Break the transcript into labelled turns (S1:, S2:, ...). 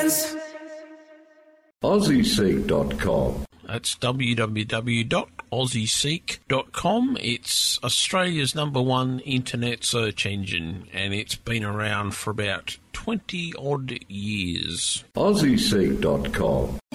S1: is
S2: AussieSeek.com.
S3: That's www.aussieseek.com. It's Australia's #1 internet search engine, and it's been around for about 20-odd years.
S2: AussieSeek.com.